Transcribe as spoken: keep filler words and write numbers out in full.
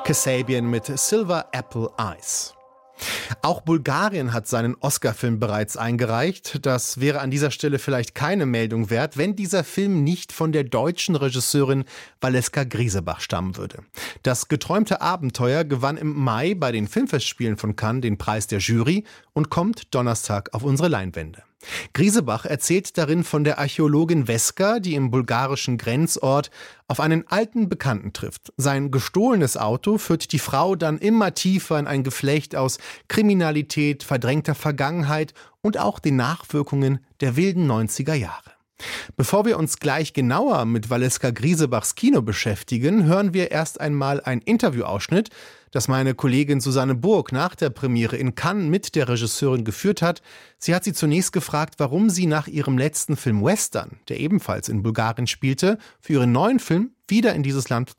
Kasabian mit Silver Apple Eyes. Auch Bulgarien hat seinen Oscar-Film bereits eingereicht. Das wäre an dieser Stelle vielleicht keine Meldung wert, wenn dieser Film nicht von der deutschen Regisseurin Valeska Griesebach stammen würde. Das geträumte Abenteuer gewann im Mai bei den Filmfestspielen von Cannes den Preis der Jury und kommt Donnerstag auf unsere Leinwände. Griesebach erzählt darin von der Archäologin Veska, die im bulgarischen Grenzort auf einen alten Bekannten trifft. Sein gestohlenes Auto führt die Frau dann immer tiefer in ein Geflecht aus Kriminalität, verdrängter Vergangenheit und auch den Nachwirkungen der wilden neunziger Jahre. Bevor wir uns gleich genauer mit Valeska Griesebachs Kino beschäftigen, hören wir erst einmal einen Interviewausschnitt, das meine Kollegin Susanne Burg nach der Premiere in Cannes mit der Regisseurin geführt hat. Sie hat sie zunächst gefragt, warum sie nach ihrem letzten Film Western, der ebenfalls in Bulgarien spielte, für ihren neuen Film wieder in dieses Land